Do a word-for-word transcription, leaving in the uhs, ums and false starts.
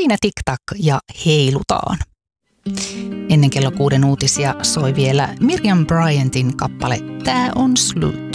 siinä TikTok ja heilutaan. Ennen kello kuuden uutisia soi vielä Miriam Bryantin kappale Tää on slut.